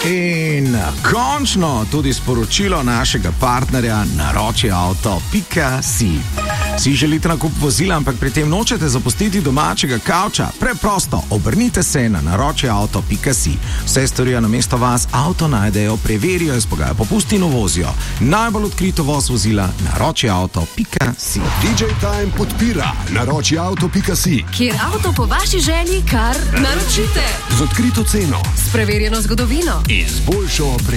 In končno tudi sporočilo našega partnerja naročiauto.si. Si želite nakup vozila, ampak pri tem nočete zapustiti domačega kavča? Preprosto, obrnite se na naročiauto.si. Vse storijo namesto vas, avto najdejo, preverijo, izpogajajo popust in uvozijo. Najbolj odkrito voz vozila naročiauto.si. DJ Time podpira naročiauto.si, kjer avto po vaši želji kar naročite. z odkrito ceno S preverjeno zgodovino. in z boljšo